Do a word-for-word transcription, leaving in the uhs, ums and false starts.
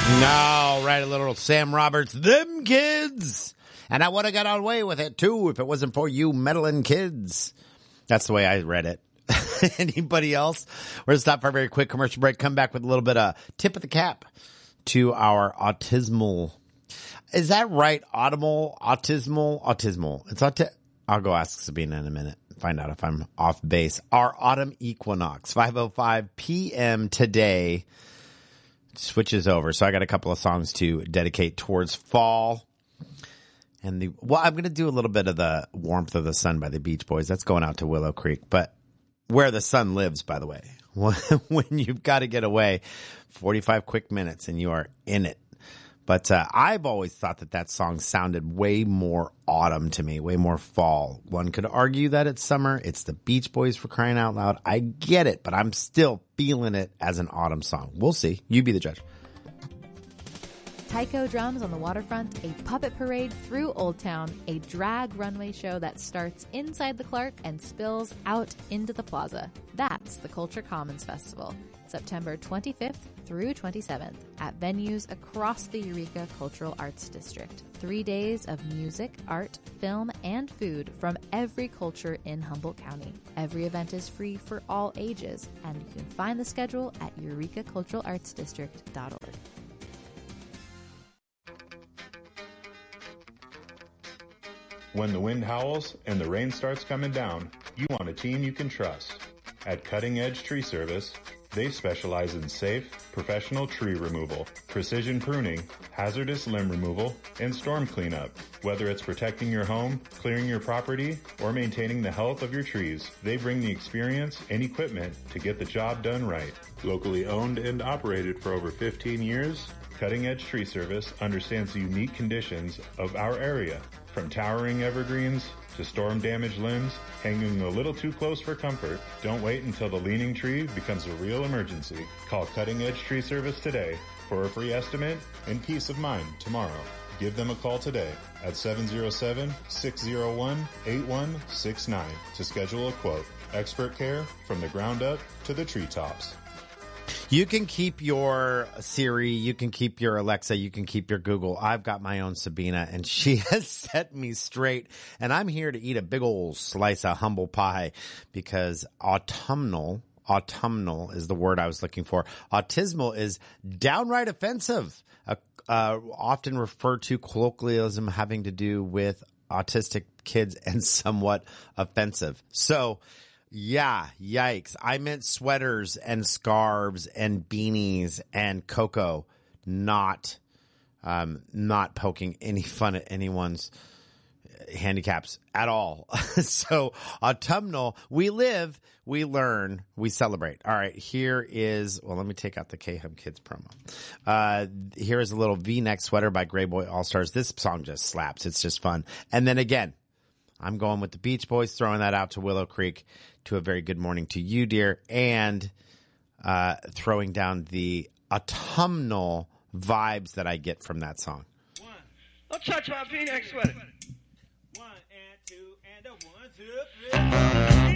No, right, a little Sam Roberts, them kids. And I would have got away with it, too, if it wasn't for you meddling kids. That's the way I read it. Anybody else? We're going to stop for a very quick commercial break. Come back with a little bit of tip of the cap to our autismal. Is that right? Audible, autismal, autismal. It's auti- I'll go ask Sabina in a minute. Find out if I'm off base. Our autumn equinox, five oh five p.m. today, switches over. So I got a couple of songs to dedicate towards fall. And the, well, I'm going to do a little bit of the Warmth of the Sun by the Beach Boys. That's going out to Willow Creek. But where the sun lives, by the way, when you've got to get away, forty-five quick minutes and you are in it. But uh, I've always thought that that song sounded way more autumn to me, way more fall. One could argue that it's summer. It's the Beach Boys, for crying out loud. I get it, but I'm still feeling it as an autumn song. We'll see. You be the judge. Tycho Drums on the Waterfront, a puppet parade through Old Town, a drag runway show that starts inside the Clark and spills out into the plaza. That's the Culture Commons Festival, September twenty-fifth through twenty-seventh at venues across the Eureka Cultural Arts District. Three days of music, art, film, and food from every culture in Humboldt County. Every event is free for all ages, and you can find the schedule at eureka cultural arts district dot org. When the wind howls and the rain starts coming down, you want a team you can trust. At Cutting Edge Tree Service, they specialize in safe, professional tree removal, precision pruning, hazardous limb removal, and storm cleanup. Whether it's protecting your home, clearing your property, or maintaining the health of your trees, they bring the experience and equipment to get the job done right. Locally owned and operated for over fifteen years, Cutting Edge Tree Service understands the unique conditions of our area. From towering evergreens to storm-damaged limbs, hanging a little too close for comfort, don't wait until the leaning tree becomes a real emergency. Call Cutting Edge Tree Service today for a free estimate and peace of mind tomorrow. Give them a call today at seven oh seven, six oh one, eight one six nine to schedule a quote. Expert care from the ground up to the treetops. You can keep your Siri, you can keep your Alexa, you can keep your Google. I've got my own Sabina, and she has set me straight. And I'm here to eat a big old slice of humble pie because autumnal, autumnal is the word I was looking for. Autismal is downright offensive, uh, uh, often referred to colloquialism having to do with autistic kids and somewhat offensive. So, yeah, yikes. I meant sweaters and scarves and beanies and cocoa, not um, not poking any fun at anyone's handicaps at all. So autumnal, we live, we learn, we celebrate. All right, here is, well, let me take out the K-Hub Kids promo. Uh, here is a little V-neck sweater by Grey Boy All-Stars. This song just slaps. It's just fun. And then again, I'm going with the Beach Boys, throwing that out to Willow Creek, to a very good morning to you, dear, and uh, throwing down the autumnal vibes that I get from that song. One. Don't touch my V-neck sweater. One and two and a one, two, three.